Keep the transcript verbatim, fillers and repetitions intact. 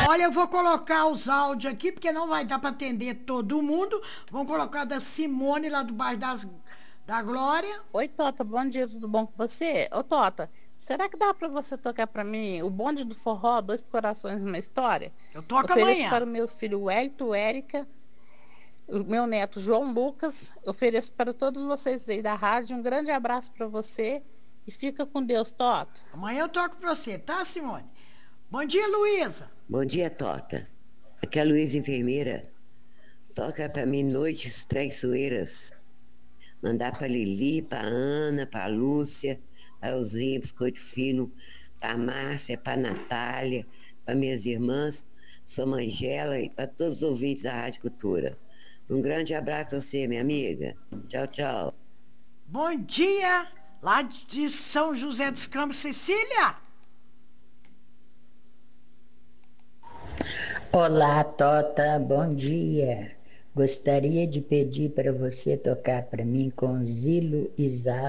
Olha, eu vou colocar os áudios aqui, porque não vai dar para atender todo mundo. Vamos colocar da Simone, lá do bairro das, da Glória. Oi, Tota, bom dia, tudo bom com você? Ô, Tota, será que dá para você tocar para mim o Bonde do Forró, Dois Corações, uma História? Eu toco Ofereço para amanhã. os meus filhos Wellington, Érica, o meu neto João Lucas. Ofereço para todos vocês aí da rádio. Um grande abraço para você e fica com Deus, Tota. Amanhã eu toco para você, tá, Simone? Bom dia, Luísa. Bom dia, Tota. Aqui é a Luísa Enfermeira. Toca pra mim Noites Traiçoeiras. Mandar pra Lili, pra Ana, pra Lúcia, pra Elzinha, Biscoito Fino, pra Márcia, pra Natália, pra minhas irmãs, sua Mangela e pra todos os ouvintes da Rádio Cultura. Um grande abraço a você, minha amiga. Tchau, tchau. Bom dia, lá de São José dos Campos, Cecília. Olá, Tota, bom dia. Gostaria de pedir para você tocar para mim com Zilo e Zá